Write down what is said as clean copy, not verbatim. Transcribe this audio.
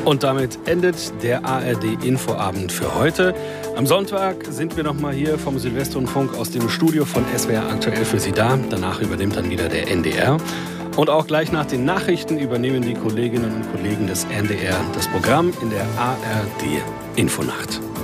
Und damit endet der ARD-Infoabend für heute. Am Sonntag sind wir nochmal hier vom Südwestrundfunk aus dem Studio von SWR aktuell für Sie da. Danach übernimmt dann wieder der NDR. Und auch gleich nach den Nachrichten übernehmen die Kolleginnen und Kollegen des NDR das Programm in der ARD-Infonacht.